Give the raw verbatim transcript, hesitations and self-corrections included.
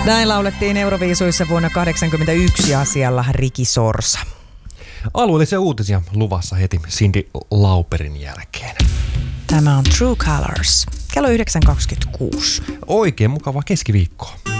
Näin laulettiin Euroviisuissa vuonna kahdeksankymmentäyksi asialla Riki Sorsa. Alueellisia uutisia luvassa heti Cyndi Lauperin jälkeen. Tämä on True Colors. Kello yhdeksän kaksikymmentäkuusi. Oikein mukavaa keskiviikkoa.